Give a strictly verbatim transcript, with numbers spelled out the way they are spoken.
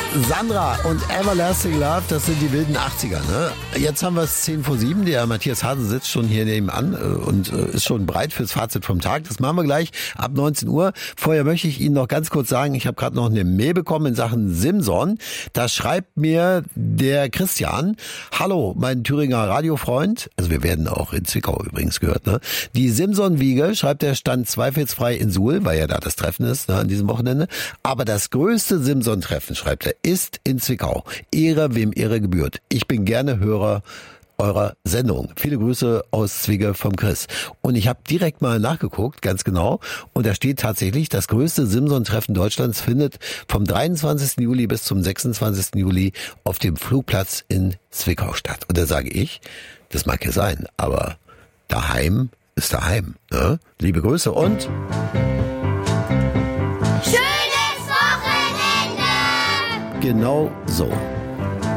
Sandra und Everlasting Love, das sind die wilden achtziger. Ne? Jetzt haben wir es zehn vor sieben. Der Matthias Hase sitzt schon hier nebenan und ist schon bereit fürs Fazit vom Tag. Das machen wir gleich ab neunzehn Uhr. Vorher möchte ich Ihnen noch ganz kurz sagen, ich habe gerade noch eine Mail bekommen in Sachen Simson. Da schreibt mir der Christian: Hallo, mein Thüringer Radiofreund. Also wir werden auch in Zwickau übrigens gehört. Ne? Die Simson-Wiege, schreibt er, stand zweifelsfrei in Suhl, weil ja da das Treffen ist, ne, an diesem Wochenende. Aber das größte Simson-Treffen, schreibt er, ist in Zwickau. Ehre, wem Ehre gebührt. Ich bin gerne Hörer eurer Sendung. Viele Grüße aus Zwicke vom Chris. Und ich habe direkt mal nachgeguckt, ganz genau. Und da steht tatsächlich, das größte Simson-Treffen Deutschlands findet vom dreiundzwanzigsten Juli bis zum sechsundzwanzigsten Juli auf dem Flugplatz in Zwickau statt. Und da sage ich, das mag ja sein, aber daheim ist daheim. Ne? Liebe Grüße und schönes Wochenende! Genau so.